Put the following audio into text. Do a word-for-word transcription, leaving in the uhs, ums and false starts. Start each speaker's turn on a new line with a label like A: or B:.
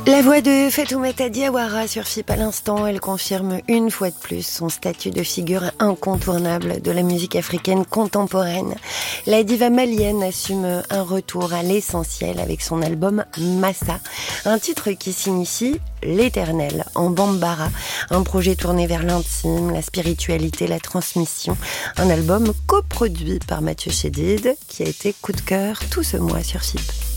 A: La voix de Fatoumata Diawara sur F I P à l'instant, elle confirme une fois de plus son statut de figure incontournable de la musique africaine contemporaine. La diva malienne assume un retour à l'essentiel avec son album Massa, un titre qui signifie l'éternel en bambara, un projet tourné vers l'intime, la spiritualité, la transmission, un album coproduit par Mathieu Chédid qui a été coup de cœur tout ce mois sur F I P.